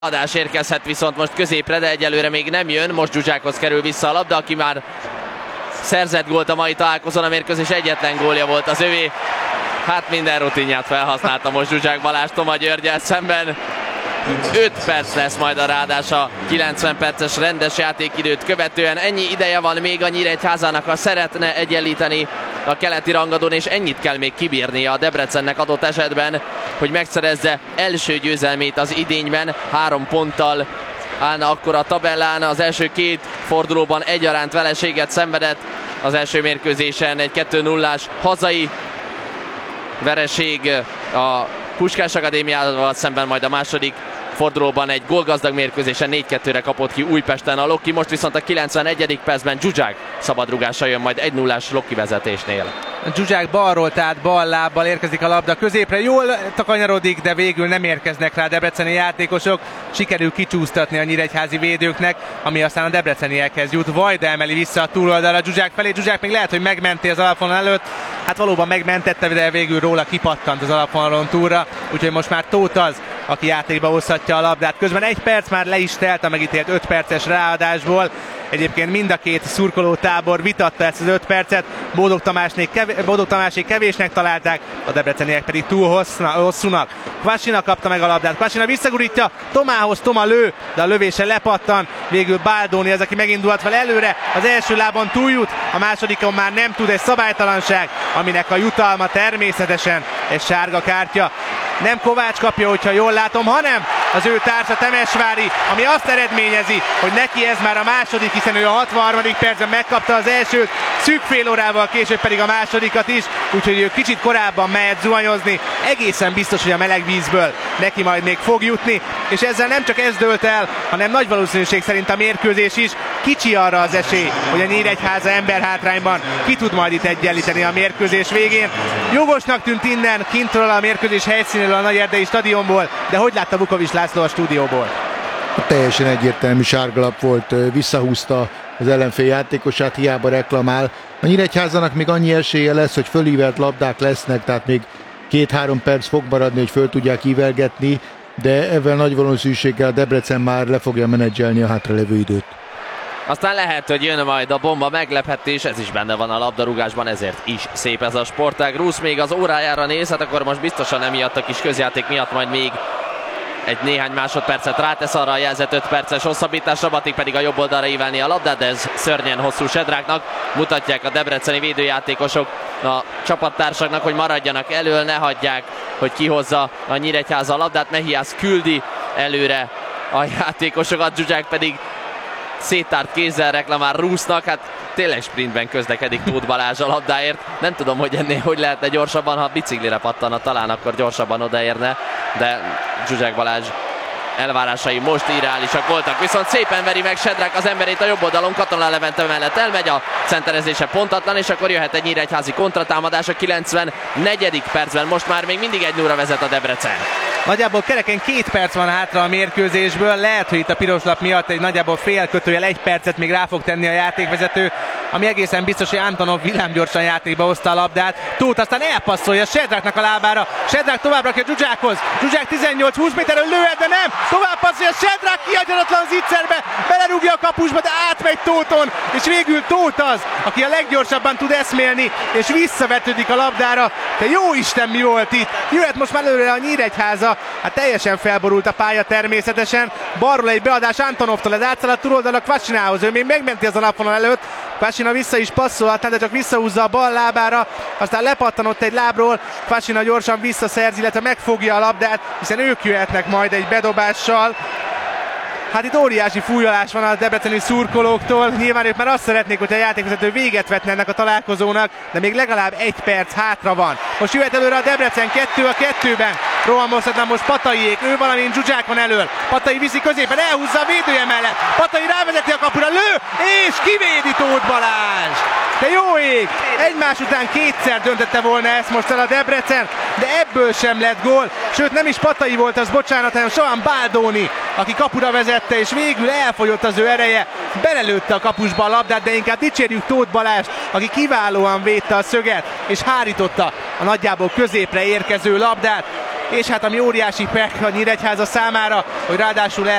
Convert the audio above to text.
Adás érkezhet viszont most középre, de egyelőre még nem jön. Most Zsuzsákhoz kerül vissza a labda, aki már szerzett gólt a mai találkozón, a mérkőzés egyetlen gólja volt az övé. Hát minden rutinját felhasználta most Zsuzsák Balázs Toma Györggyel szemben. 5 perc lesz majd a ráadás a 90 perces rendes játékidőt követően. Ennyi ideje van még a Nyíregyházának, ha szeretne egyenlíteni a keleti rangadón, és ennyit kell még kibírnia a Debrecennek adott esetben, hogy megszerezze első győzelmét az idényben. 3 ponttal állna akkor a tabellán. Az első 2 fordulóban egyaránt vereséget szenvedett. Az első mérkőzésen egy 2-0-ás hazai vereség a Puskás Akadémiával szemben, majd a második fordulóban egy gólgazdag mérkőzésen 4-2-re kapott ki Újpesten a Loki. Most viszont a 91. percben Zsuzsák szabadrúgása jön majd 1-0-ás Loki vezetésnél. Zsuzsák balról, tehát bal lábbal érkezik a labda középre, jól takanyarodik, de végül nem érkeznek rá a debreceni játékosok. Sikerül kicsúsztatni a nyíregyházi védőknek, ami aztán a debreceniekhez jut. Vajda emeli vissza a túloldalra Zsuzsák felé. Zsuzsák még lehet, hogy megmenti az alapvonal előtt. Hát valóban megmentette, de végül róla kipattant az alapvonalon túlra. Úgyhogy most már Tóth az, aki játékba hozhatja a labdát. Közben 1 perc már le is telt a megítélt 5 perces ráadásból. Egyébként mind a két szurkoló tábor vitatta ezt az 5 percet. Bódog Tamásék kevésnek találták, a debreceniek pedig túl hosszúnak. Kvasina kapta meg a labdát, Kvasina visszagurítja Tomához, Toma lő, de a lövése lepattan. Végül Baldoni az, aki megindult fel előre, az első lábon túljut, a másodikon már nem tud, egy szabálytalanság, aminek a jutalma természetesen egy sárga kártya. Nem Kovács kapja, hogyha jól látom, hanem az ő társa Temesvári, ami azt eredményezi, hogy neki ez már a második, hiszen ő a 63. percben megkapta az elsőt, szűk fél órával később pedig a másodikat is, úgyhogy ő kicsit korábban mehet zuhanyozni, egészen biztos, hogy a meleg vízből neki majd még fog jutni, és ezzel nem csak ez dőlt el, hanem nagy valószínűség szerint a mérkőzés is. Kicsi arra az esély, hogy a Nyíregyháza emberhátrányban ki tud majd itt egyenlíteni a mérkőzés végén. Jogosnak tűnt innen, kintről a mérkőzés helyszínéről, a Nagyerdei stadionból, de hogy látta Vukovics László a stúdióból? Teljesen egyértelmű sárgalap volt, visszahúzta az ellenfél játékosát, hiába reklamál. A Nyíregyházának még annyi esélye lesz, hogy fölívelt labdák lesznek, tehát még 2-3 perc fog maradni, hogy föl tudják ívelgetni, de ebben nagy valószínűséggel a Debrecen már le fogja menedzselni a hátralevő időt. Aztán lehet, hogy jön majd a bomba meglepetés, ez is benne van a labdarúgásban, ezért is szép ez a sportág. Rusz még az órájára néz, hát akkor most biztosan emiatt a kis közjáték miatt majd még egy néhány másodpercet rátesz arra a jelzett 5 perces hosszabbításra, Batik pedig a jobb oldalra ívelni a labdát, de ez szörnyen hosszú Sedráknak. Mutatják a debreceni védőjátékosok a csapattársaknak, hogy maradjanak elől, ne hagyják, hogy kihozza a Nyíregyháza a labdát. Mehiász küldi előre a játékosokat, Zsuzsák pedig széttárt kézzel reklamál Rusznak, hát tényleg sprintben közlekedik Tóth Balázs a labdáért. Nem tudom, hogy ennél hogy lehetne gyorsabban, ha biciklire pattanna talán, akkor gyorsabban odaérne, de Zsuzsák Balázs elvárásai most irreálisak voltak, viszont szépen veri meg Sedrák az emberét a jobb oldalon, Katona Levente mellett elmegy, a centerezése pontatlan, és akkor jöhet egy nyíregyházi kontratámadás a 94. percben, most már még mindig 1-0-ra vezet a Debrecen. Nagyjából kereken 2 perc van hátra a mérkőzésből, lehet, hogy itt a piros lap miatt egy nagyjából fél kötőjel 1 percet még rá fog tenni a játékvezető, ami egészen biztos, hogy Antonov villámgyorsan játékba hozta a labdát. Tóth aztán elpasszolja Sedráknak a lábára, Sedrák tovább rakja Zsuzsákhoz, Zsuzsák 18-20 méterről lőhet, de nem, tovább passzolja Sedrák, kiagyaratlan zicserbe, belerúgja a kapusba, de átmegy Tóthon, és végül Tóth az, aki a leggyorsabban tud eszmélni, és visszavetődik a labdára. De jó Isten, mi volt itt? Jöhet most már előre a Nyíregyháza. Hát teljesen felborult a pálya természetesen. Balról egy beadás Antonovtól, ez átszáll a túloldalra Kvasinához, ő még megmenti az alapvonal előtt. Kvasina vissza is passzolhatná, de csak visszahúzza a bal lábára, aztán lepattanott egy lábról, Kvasina gyorsan visszaszerzi, illetve megfogja a labdát, hiszen ők jöhetnek majd egy bedobással. Hát itt óriási fújolás van a debreceni szurkolóktól, nyilván ők már azt szeretnék, hogy a játékvezető véget vetne ennek a találkozónak, de még legalább 1 perc hátra van. Most jöhet előre a Debrecen 2-2-ben, rohamozhatná most Pataiék, ő valamint Zsuzsák van elől, Patai viszi középen, elhúzza a védője mellett, Patai rávezeti a kapura, lő, és kivédi Tóth Balázs! De jó ég! Egymás után 2-szer döntette volna ezt most el a Debrecen, de ebből sem lett gól, sőt nem is Patai volt az, bocsánat, hanem Sohan Baldoni, aki kapura vezette, és végül elfogyott az ő ereje, belelőtte a kapusba a labdát, de inkább dicsérjük Tóth Balást, aki kiválóan védte a szöget, és hárította a nagyjából középre érkező labdát. és hát ami óriási pek a Nyíregyháza számára, hogy ráadásul